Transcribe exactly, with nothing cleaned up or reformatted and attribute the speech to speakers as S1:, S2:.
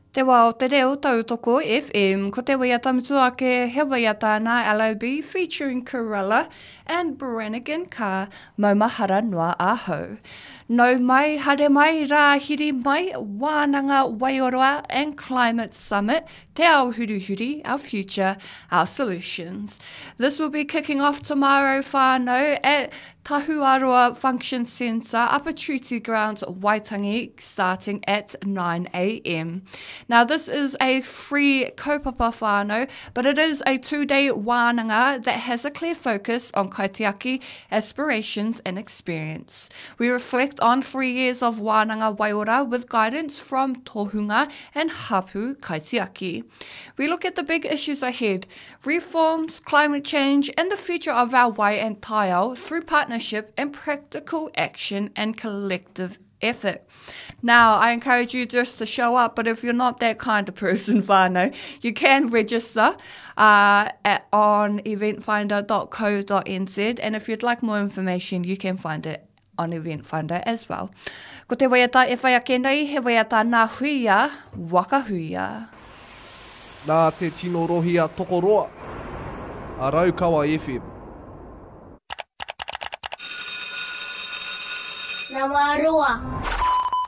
S1: Te wā o te reo Tautoko F M, ko te waiata mutuake he waiata nā L O B featuring Corella and Brannigan ka maumahara noa ahau. No mai, hare mai, rā hiri mai, wānanga waioroa and climate summit, te ao huri huri, our future, our solutions. This will be kicking off tomorrow whānau at Tahuaroa Function Centre, Upper Treaty Grounds, Waitangi, starting at nine a m. Now, this is a free kaupapa whānau, but it is a two-day wānanga that has a clear focus on kaitiaki, aspirations and experience. We reflect on three years of wānanga waiora with guidance from tohunga and hapu kaitiaki. We look at the big issues ahead, reforms, climate change and the future of our wai and taiao through partnership and practical action and collective effort. Now, I encourage you just to show up, but if you're not that kind of person, whānau, you can register uh, at, on event finder dot co dot n z, and if you'd like more information, you can find it on Event Finder as well. Ko te waiata e whai ake nei, he waiata nā huia, waka huia.
S2: Nā te tino rohia tokoroa, a Raukawa F M.
S3: Nā wā roa.